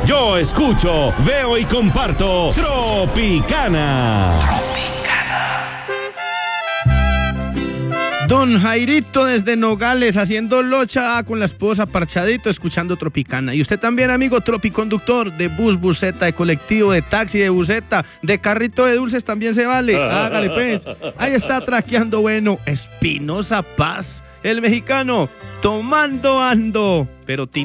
Yo escucho, veo y comparto Tropicana. Don Jairito desde Nogales haciendo locha con la esposa, parchadito, escuchando Tropicana. Y usted también, amigo tropiconductor de bus, buseta, de colectivo, de taxi, de buseta, de carrito de dulces también se vale. Hágale pues. Ahí está traqueando bueno Espinosa Paz, el mexicano, tomando ando, pero